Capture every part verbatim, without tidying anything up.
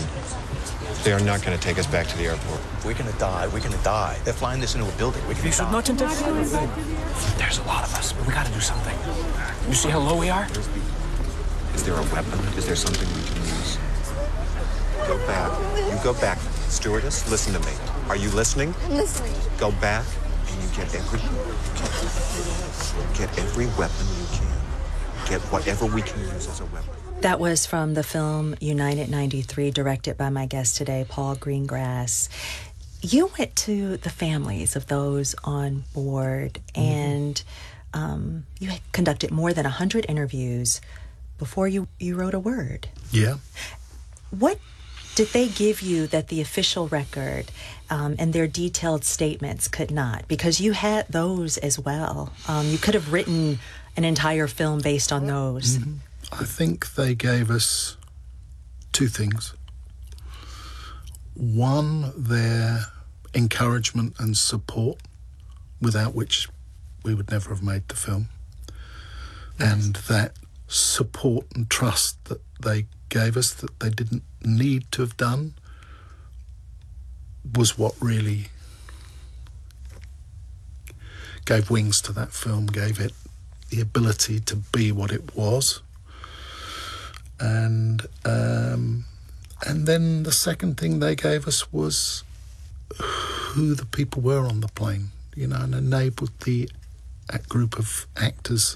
fine. They are not going to take us back to the airport. We're going to die. We're going to die. They're flying this into a building. We're going to die. You should not interfere. There's a lot of us, but we got to do something. You see how low we are? Is there a weapon? Is there something we can use? Go back. You go back. Stewardess, listen to me. Are you listening? I'm listening. Go back and you get every... Get every weapon you can. Get whatever we can use as a weapon. That was from the film United ninety-three, directed by my guest today, Paul Greengrass. You went to the families of those on board, mm-hmm. and um, you had conducted more than one hundred interviews before you, you wrote a word. Yeah. What did they give you that the official record um, and their detailed statements could not? Because you had those as well. Um, you could have written an entire film based on those. Mm-hmm. I think they gave us two things. One, their encouragement and support, without which we would never have made the film. Yes. And that support and trust that they gave us, that they didn't need to have done, was what really gave wings to that film, gave it the ability to be what it was. And um, and then the second thing they gave us was who the people were on the plane, you know, and enabled the group of actors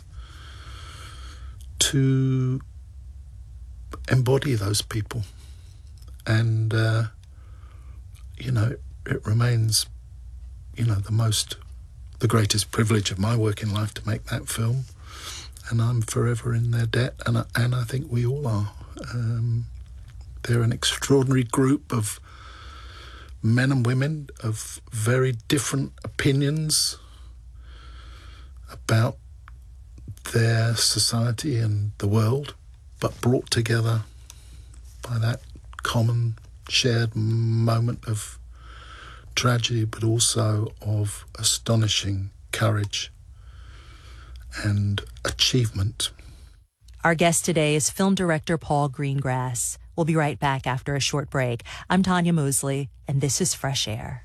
to embody those people. And, uh, you know, it remains, you know, the most, the greatest privilege of my working life to make that film. And I'm forever in their debt, and I, and I think we all are. Um, they're an extraordinary group of men and women of very different opinions about their society and the world, but brought together by that common shared moment of tragedy, but also of astonishing courage and achievement. Our guest today is film director Paul Greengrass. We'll be right back after a short break. I'm Tanya Mosley, and this is Fresh Air.